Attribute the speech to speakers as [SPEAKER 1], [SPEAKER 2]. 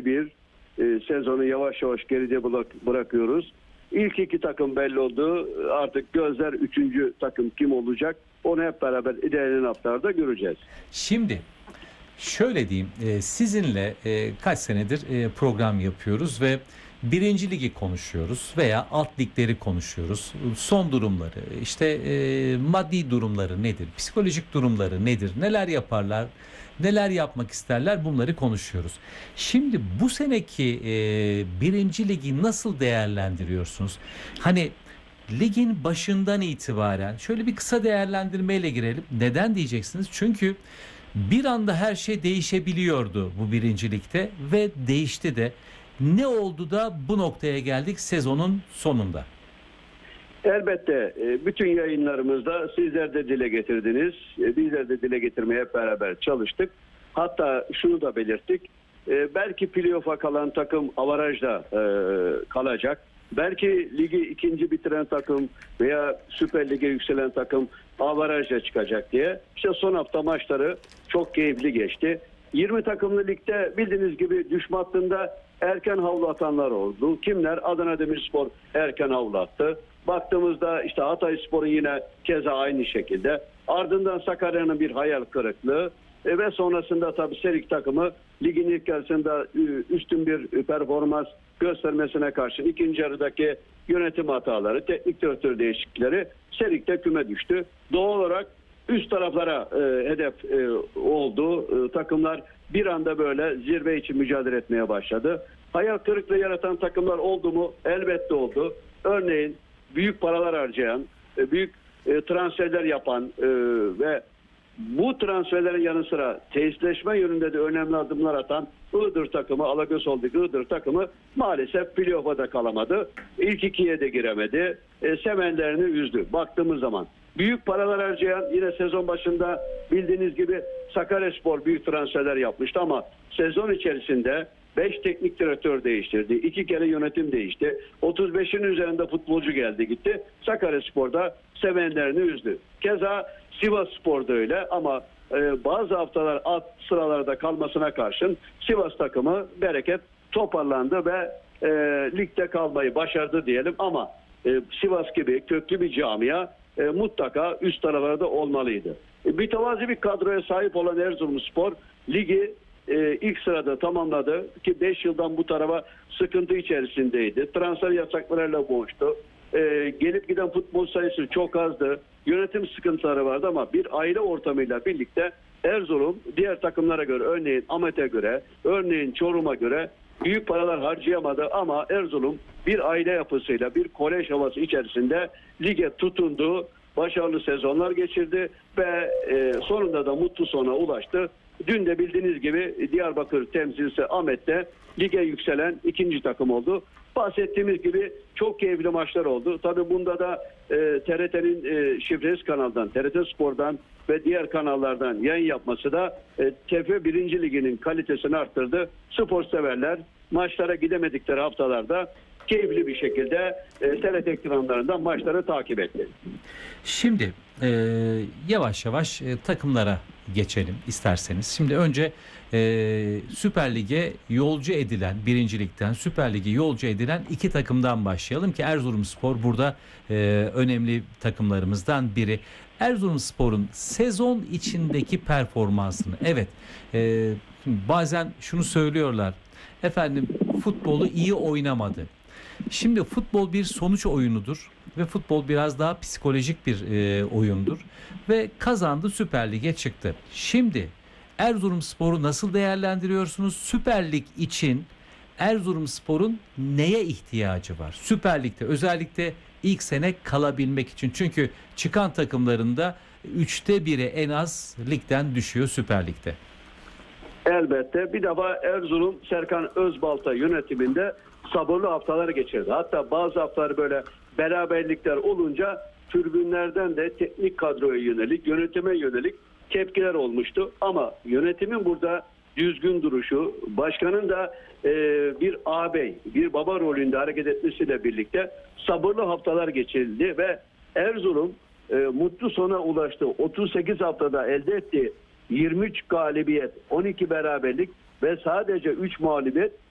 [SPEAKER 1] üzücü bir sezonu yavaş yavaş geride bırakıyoruz. İlk iki takım belli oldu. Artık gözler üçüncü takım kim olacak? Onu hep beraber ilerleyen haftalarda göreceğiz.
[SPEAKER 2] Şimdi şöyle diyeyim, sizinle kaç senedir program yapıyoruz ve birinci ligi konuşuyoruz veya alt ligleri konuşuyoruz. Son durumları, işte maddi durumları nedir, psikolojik durumları nedir, neler yaparlar, neler yapmak isterler, bunları konuşuyoruz. Şimdi bu seneki birinci ligi nasıl değerlendiriyorsunuz? Hani ligin başından itibaren şöyle bir kısa değerlendirmeyle girelim. Neden diyeceksiniz? Çünkü bir anda her şey değişebiliyordu bu birincilikte ve değişti de. Ne oldu da bu noktaya geldik sezonun sonunda?
[SPEAKER 1] Elbette bütün yayınlarımızda sizler de dile getirdiniz. Bizler de dile getirmeye hep beraber çalıştık. Hatta şunu da belirttik. Belki playoff'a kalan takım avarajda kalacak. Belki ligi ikinci bitiren takım veya Süper Lig'e yükselen takım avarajla çıkacak diye. İşte son hafta maçları çok keyifli geçti. 20 takımlı ligde bildiğiniz gibi düşme hattında erken havlu atanlar oldu. Kimler? Adana Demirspor erken havlu attı. Baktığımızda işte Hatayspor'un yine keza aynı şekilde. Ardından Sakarya'nın bir hayal kırıklığı ve sonrasında tabii Serik takımı ligin ilk yarısında üstün bir performans göstermesine karşın ikinci yarıdaki yönetim hataları, teknik direktör değişiklikleri Serik'te küme düştü. Doğal olarak üst taraflara hedef oldu. Takımlar bir anda böyle zirve için mücadele etmeye başladı. Hayal kırıklığı yaratan takımlar oldu mu? Elbette oldu. Örneğin büyük paralar harcayan, büyük transferler yapan ve bu transferlerin yanı sıra tesisleşme yönünde de önemli adımlar atan Iğdır takımı, Alagözsoldaki Iğdır takımı maalesef playoff'a da kalamadı. İlk ikiye de giremedi. Sevenlerini üzdü. Baktığımız zaman büyük paralar harcayan, yine sezon başında bildiğiniz gibi Sakaryaspor büyük transferler yapmıştı ama sezon içerisinde 5 teknik direktör değiştirdi. 2 kere yönetim değişti. 35'in üzerinde futbolcu geldi gitti. Sakaryaspor'da sevenlerini üzdü. Keza Sivasspor'da öyle ama bazı haftalar alt sıralarda kalmasına karşın Sivas takımı bereket toparlandı ve ligde kalmayı başardı diyelim ama Sivas gibi köklü bir camia mutlaka üst sıralarda olmalıydı. Mütevazi bir kadroya sahip olan Erzurumspor ligi ilk sırada tamamladı ki 5 yıldan bu tarafa sıkıntı içerisindeydi. Transfer yasaklarıyla boğuştu. Gelip giden futbol sayısı çok azdı. Yönetim sıkıntıları vardı ama bir aile ortamıyla birlikte Erzurum diğer takımlara göre, örneğin Ahmet'e göre, örneğin Çorum'a göre büyük paralar harcayamadı ama Erzurum bir aile yapısıyla, bir kolej havası içerisinde lige tutundu. Başarılı sezonlar geçirdi ve sonunda da mutlu sona ulaştı. Dün de bildiğiniz gibi Diyarbakır temsilcisi Ahmet'te lige yükselen ikinci takım oldu. Bahsettiğimiz gibi çok keyifli maçlar oldu. Tabii bunda da TRT'nin şifresiz kanaldan, TRT Spor'dan ve diğer kanallardan yayın yapması da TFF 1. Ligi'nin kalitesini arttırdı. Spor severler maçlara gidemedikleri haftalarda keyifli bir şekilde TRT ekranlarından maçları takip etti.
[SPEAKER 2] Şimdi yavaş yavaş takımlara geçelim isterseniz. Şimdi önce Süper Lig'e yolcu edilen, birincilikten Süper Lig'e yolcu edilen iki takımdan başlayalım ki Erzurumspor burada önemli takımlarımızdan biri. Erzurumspor'un sezon içindeki performansını, evet, bazen şunu söylüyorlar, efendim futbolu iyi oynamadı. Şimdi futbol bir sonuç oyunudur ve futbol biraz daha psikolojik bir oyundur ve kazandı, Süper Lig'e çıktı. Şimdi Erzurumspor'u nasıl değerlendiriyorsunuz? Süper Lig için Erzurumspor'un neye ihtiyacı var? Süper Lig'de özellikle ilk sene kalabilmek için. Çünkü çıkan takımlarında 1/3 en az ligden düşüyor Süper Lig'de.
[SPEAKER 1] Elbette. Bir defa Erzurum Serkan Özbalta yönetiminde sabırlı haftalar geçirdi. Hatta bazı haftalar böyle beraberlikler olunca tribünlerden de teknik kadroya yönelik, yönetime yönelik tepkiler olmuştu. Ama yönetimin burada düzgün duruşu, başkanın da bir ağabey, bir baba rolünde hareket etmesiyle birlikte sabırlı haftalar geçirildi ve Erzurum mutlu sona ulaştı. 38 haftada elde ettiği 23 galibiyet, 12 beraberlik ve sadece 3 mağlubiyet